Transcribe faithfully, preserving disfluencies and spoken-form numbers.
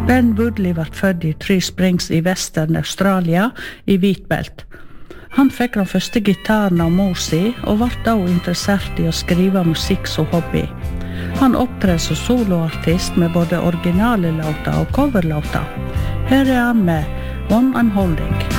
Ben Woodley var født i Three Springs i Western Australia i hvitbelt. Han fikk den første gitaren av mor si, og var da interessert i å skrive musikk som hobby. Han opptrer som soloartist med både originale låter og coverlåter. Her er han med One I'm Holding.